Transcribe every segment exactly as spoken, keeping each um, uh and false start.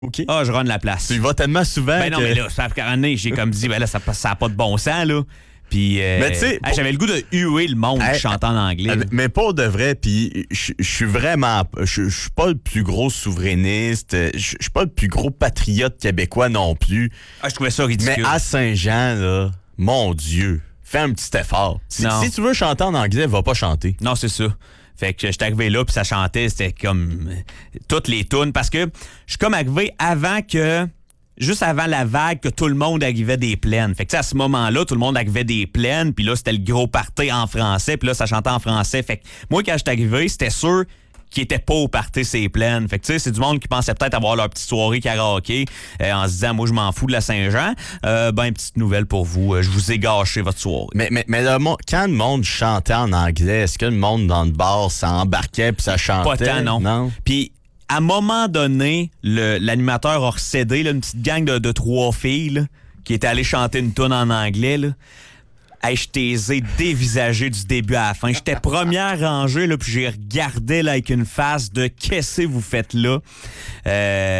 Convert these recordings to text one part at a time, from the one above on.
OK. Ah, je run la place. Tu y vas tellement souvent Ben non, que... mais là, ça fait année, j'ai comme dit, ben là, ça n'a pas de bon sens, là. Puis, euh, Mais tu sais, hey, pour- j'avais le goût de huer le monde Hey, qui chantait en anglais. Euh, là. Mais pour de vrai, puis je je suis vraiment... Je je suis pas le plus gros souverainiste, je je suis pas le plus gros patriote québécois non plus. Ah, je trouvais ça ridicule. Mais à Saint-Jean, là, mon Dieu, fais un petit effort. Si, Non. si tu veux chanter en anglais, va pas chanter. Non, c'est ça. Fait que j'étais arrivé là, puis ça chantait, c'était comme euh, toutes les tunes. Parce que je suis comme arrivé avant que... Juste avant la vague, que tout le monde arrivait des plaines. Fait que, tu sais, à ce moment-là, tout le monde arrivait des plaines, puis là, c'était le gros party en français, puis là, ça chantait en français. Fait que moi, quand j'étais arrivé, c'était sûr qu'ils étaient pas au party ces plaines. Fait que, tu sais, c'est du monde qui pensait peut-être avoir leur petite soirée karaoké euh, en se disant, moi, je m'en fous de la Saint-Jean. Euh, ben, petite nouvelle pour vous, euh, je vous ai gâché votre soirée. Mais, mais, mais le mo- quand le monde chantait en anglais, est-ce que le monde dans le bar s'embarquait puis ça chantait? Pas tant, non. Non. Puis, à un moment donné, le- l'animateur a recédé, là, une petite gang de, de trois filles là, qui étaient allées chanter une tune en anglais. Là. Hey, je t'ai dévisagé du début à la fin. J'étais première rangée, là, puis j'ai regardé là, avec une face de « Qu'est-ce que vous faites là? Euh, »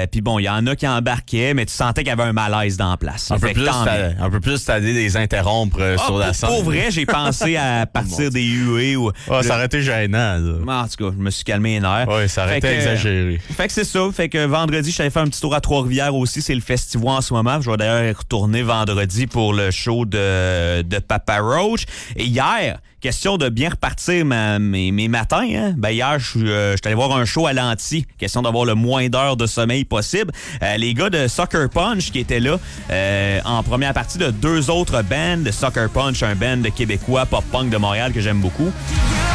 Puis bon, il y en a qui embarquaient, mais tu sentais qu'il y avait un malaise dans la place. Un peu, Fait que plus, tant mieux. t'as- un peu plus, t'as dit des interrompre euh, Ah, sur la pour, scène. pour vrai, j'ai pensé à partir des huées. Ou, Ah, le- ça aurait été gênant, là. En tout cas, je me suis calmé les nerfs. Oui, ça aurait Fait été que, exagéré. Fait que c'est ça. Fait que vendredi, je suis allé faire un petit tour à Trois-Rivières aussi. C'est le festival en ce moment. Je vais d'ailleurs y retourner vendredi pour le show de, de Papa Roach. Et hier, question de bien repartir ma- mes, mes matins. Hein? Ben hier, je suis euh, je suis allé voir un show à Lanty. Question d'avoir le moins d'heures de sommeil possible. Euh, les gars de Sucker Punch qui étaient là euh, en première partie de deux autres bands. Sucker Punch, un band québécois pop-punk de Montréal que j'aime beaucoup.